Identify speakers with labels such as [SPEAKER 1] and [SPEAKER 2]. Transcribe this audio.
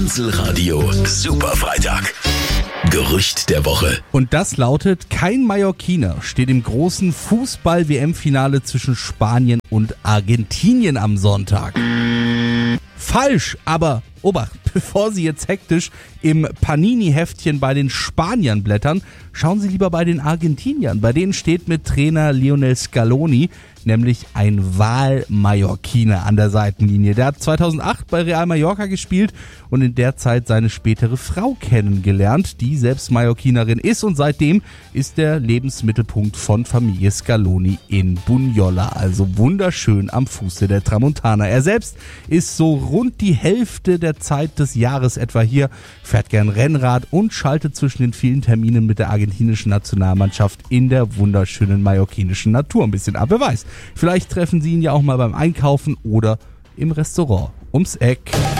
[SPEAKER 1] Einzelradio Superfreitag. Gerücht der Woche.
[SPEAKER 2] Und das lautet, kein Mallorquiner steht im großen Fußball-WM-Finale zwischen Spanien und Argentinien am Sonntag. Falsch, aber Obacht, bevor Sie jetzt hektisch im Panini-Heftchen bei den Spaniern blättern, schauen Sie lieber bei den Argentiniern. Bei denen steht mit Trainer Lionel Scaloni nämlich ein Wahl-Mallorquiner an der Seitenlinie. Der hat 2008 bei Real Mallorca gespielt und in der Zeit seine spätere Frau kennengelernt, die selbst Mallorquinerin ist, und seitdem ist der Lebensmittelpunkt von Familie Scaloni in Bunyola, also wunderschön am Fuße der Tramontana. Er selbst ist so rund die Hälfte der Zeit des Jahres etwa hier, fährt gern Rennrad und schaltet zwischen den vielen Terminen mit der argentinischen Nationalmannschaft in der wunderschönen mallorquinischen Natur ein bisschen ab. Wer weiß, vielleicht treffen Sie ihn ja auch mal beim Einkaufen oder im Restaurant ums Eck.